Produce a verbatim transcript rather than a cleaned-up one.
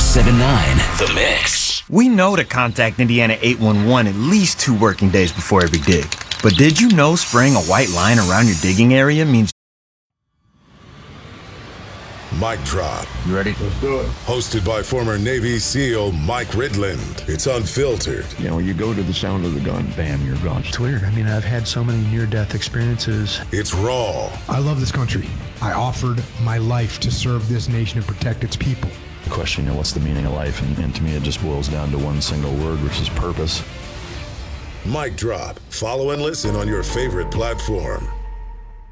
seven nine The Mix. We know to contact Indiana eight one one at least two working days before every dig. But did you know spraying a white line around your digging area means... Mic Drop. You ready? Let's do it. Hosted by former Navy SEAL Mike Ridland. It's unfiltered. You know, you go to the sound of the gun, bam, you're gone. It's weird. I mean, I've had so many near-death experiences. It's raw. I love this country. I offered my life to serve this nation and protect its people. The question, you know, what's the meaning of life? And, and to me, it just boils down to one single word, which is purpose. Mic Drop. Follow and listen on your favorite platform.